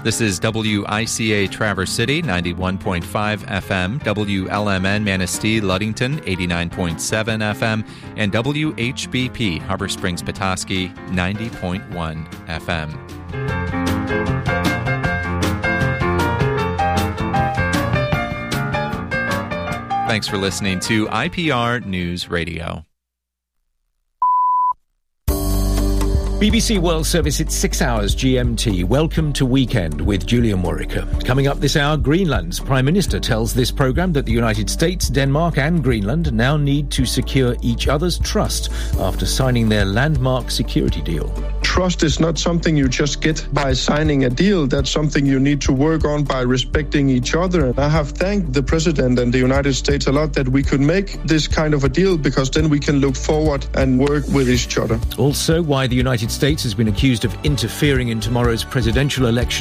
This is WICA Traverse City, 91.5 FM, WLMN Manistee Ludington, 89.7 FM, and WHBP Harbor Springs Petoskey, 90.1 FM. Thanks for listening to IPR News Radio. BBC World Service, it's 6 hours GMT. Welcome to Weekend with Julian Warwicker. Coming up this hour, Greenland's Prime Minister tells this programme that the United States, Denmark and Greenland now need to secure each other's trust after signing their landmark security deal. Trust is not something you just get by signing a deal. That's something you need to work on by respecting each other. And I have thanked the President and the United States a lot that we could make this kind of a deal, because then we can look forward and work with each other. Also, why the United States has been accused of interfering in tomorrow's presidential election